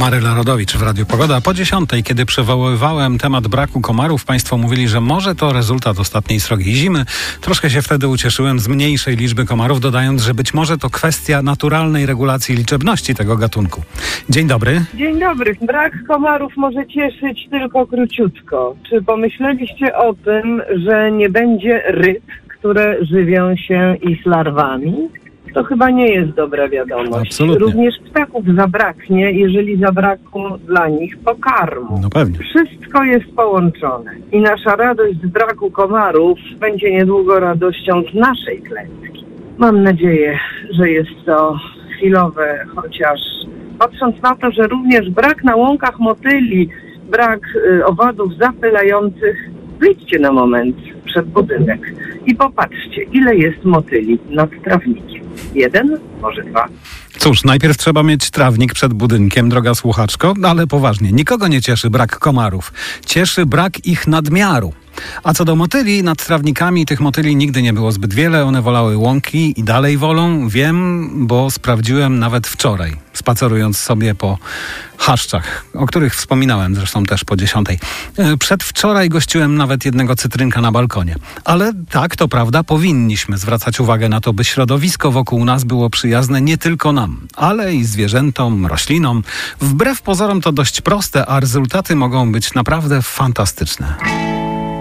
Maryla Rodowicz w Radiu Pogoda. Po 10:00, kiedy przywoływałem temat braku komarów, państwo mówili, że może to rezultat ostatniej srogiej zimy. Troszkę się wtedy ucieszyłem z mniejszej liczby komarów, dodając, że być może to kwestia naturalnej regulacji liczebności tego gatunku. Dzień dobry. Dzień dobry. Brak komarów może cieszyć tylko króciutko. Czy pomyśleliście o tym, że nie będzie ryb, które żywią się ich larwami? To chyba nie jest dobra wiadomość. Absolutnie. Również ptaków zabraknie, jeżeli zabrakło dla nich pokarmu. No pewnie. Wszystko jest połączone i nasza radość z braku komarów będzie niedługo radością z naszej klęski. Mam nadzieję, że jest to chwilowe, chociaż patrząc na to, że również brak na łąkach motyli, brak owadów zapylających, wyjdźcie na moment przed budynek i popatrzcie, ile jest motyli nad trawnikiem. 1, może 2. Cóż, najpierw trzeba mieć trawnik przed budynkiem, droga słuchaczko, ale poważnie, nikogo nie cieszy brak komarów. Cieszy brak ich nadmiaru. A co do motyli, nad trawnikami tych motyli nigdy nie było zbyt wiele. One wolały łąki i dalej wolą. Wiem, bo sprawdziłem nawet wczoraj, spacerując sobie po chaszczach, o których wspominałem zresztą też po 10:00. Przedwczoraj gościłem nawet jednego cytrynka na balkonie. Ale tak, to prawda, powinniśmy zwracać uwagę na to, by środowisko wokół nas było przyjazne nie tylko nam, ale i zwierzętom, roślinom. Wbrew pozorom to dość proste, a rezultaty mogą być naprawdę fantastyczne.